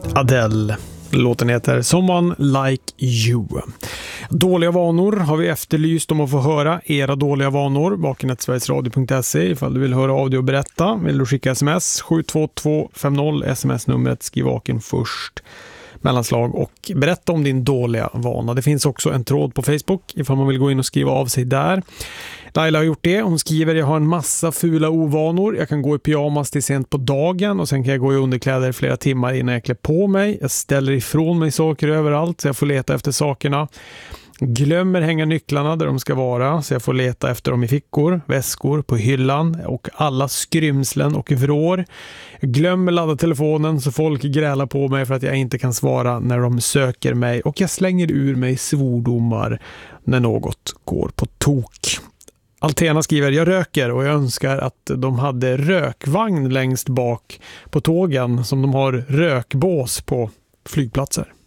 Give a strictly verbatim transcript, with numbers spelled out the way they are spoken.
Adele. Låten heter Someone Like You. Dåliga vanor har vi efterlyst om att få höra era dåliga vanor. vaken snabel-a sverigesradio punkt se ifall du vill höra audio och berätta. Vill du skicka sms sju två två fem noll, sms-numret, skriv vaken först, mellanslag och berätta om din dåliga vana. Det finns också en tråd på Facebook ifall man vill gå in och skriva av sig där. Laila har gjort det. Hon skriver: jag har en massa fula ovanor. Jag kan gå i pyjamas till sent på dagen och sen kan jag gå i underkläder flera timmar innan jag klär på mig. Jag ställer ifrån mig saker överallt så jag får leta efter sakerna. Glömmer hänga nycklarna där de ska vara så jag får leta efter dem i fickor, väskor, på hyllan och alla skrymslen och vrår. Jag glömmer ladda telefonen så folk grälar på mig för att jag inte kan svara när de söker mig, och jag slänger ur mig svordomar när något går på tok. Altena skriver: jag röker och jag önskar att de hade rökvagn längst bak på tågen som de har rökbås på flygplatser.